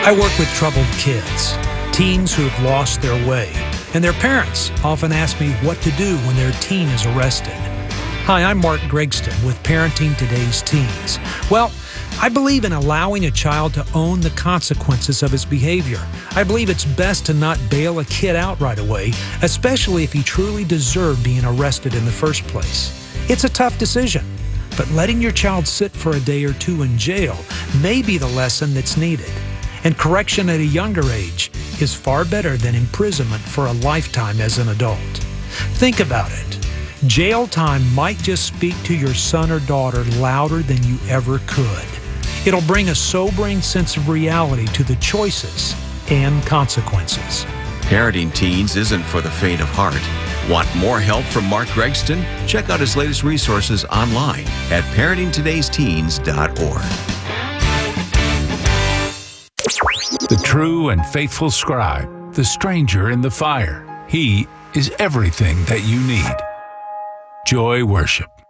I work with troubled kids, teens who have lost their way, and their parents often ask me what to do when their teen is arrested. Hi, I'm Mark Gregston with Parenting Today's Teens. Well, I believe in allowing a child to own the consequences of his behavior. I believe it's best to not bail a kid out right away, especially if he truly deserved being arrested in the first place. It's a tough decision, but letting your child sit for a day or two in jail may be the lesson that's needed. And correction at a younger age is far better than imprisonment for a lifetime as an adult. Think about it. Jail time might just speak to your son or daughter louder than you ever could. It'll bring a sobering sense of reality to the choices and consequences. Parenting teens isn't for the faint of heart. Want more help from Mark Gregston? Check out his latest resources online at parentingtodaysteens.org. The true and faithful scribe, the stranger in the fire. He is everything that you need. Joy Worship.